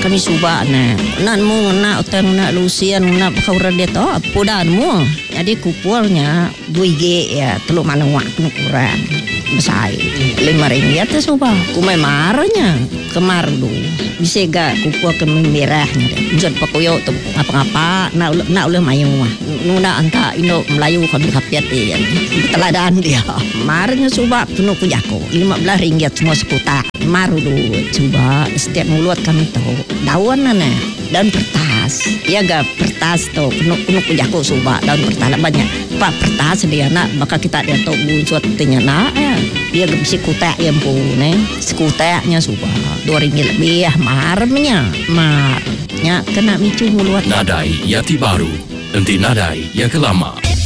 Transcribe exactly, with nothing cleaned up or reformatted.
kami suba na nan mo na utang na lusian na kaura dito pudan mo jadi kupulnya dua G ya teluk manawak ukuran besar lima ringgit tu suba kumai marahnya kemar du bisa ga kupul ke merahnya jod pakoyo tu apa-apa nak nak oleh mayu mah nuna anta Indo Melayu kami kapiat ya teladan dia marahnya suba penuh pujaku lima belas ringgit semua sekuta maru du coba setiap mulut kami tahu daun mana daun pertas ya ga pertas tu penuh penuh pujaku suba daun pertas banyak pak pertas dia nak maka kita dia tahu buat tanya nak dia bisa kutak yang pun eh sekutaknya suba dua ringgit lebih marahnya marahnya kena micu mulut Nadai Yati Baru nanti nadai yang kelama.